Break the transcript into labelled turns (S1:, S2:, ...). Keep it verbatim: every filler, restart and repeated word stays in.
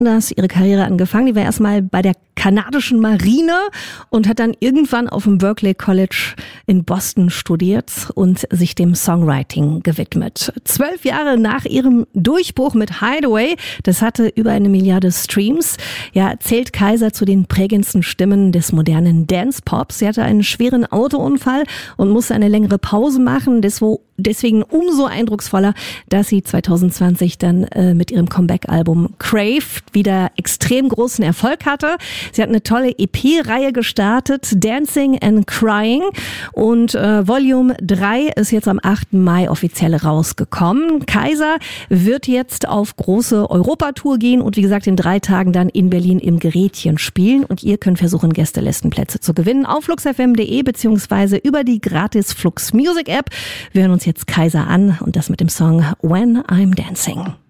S1: Das ihre Karriere angefangen. Die war erstmal bei der kanadischen Marine und hat dann irgendwann auf dem Berklee College in Boston studiert und sich dem Songwriting gewidmet. Zwölf Jahre nach ihrem Durchbruch mit Hideaway, das hatte über eine Milliarde Streams, ja, zählt Kaiser zu den prägendsten Stimmen des modernen Dance-Pops. Sie hatte einen schweren Autounfall und musste eine längere Pause machen. Deswegen umso eindrucksvoller, dass sie zwanzig zwanzig dann äh, mit ihrem Comeback-Album Crave wieder extrem großen Erfolg hatte. Sie hat eine tolle E P-Reihe gestartet, Dancing and Crying, und äh, Volume drei ist jetzt am achten Mai offiziell rausgekommen. Kaiser wird jetzt auf große Europatour gehen und wie gesagt in drei Tagen dann in Berlin im Gerätchen spielen, und ihr könnt versuchen, Gästelistenplätze zu gewinnen auf flux f m punkt de beziehungsweise über die gratis Flux Music App. Wir hören uns jetzt Kaiser an und das mit dem Song When I'm Dancing.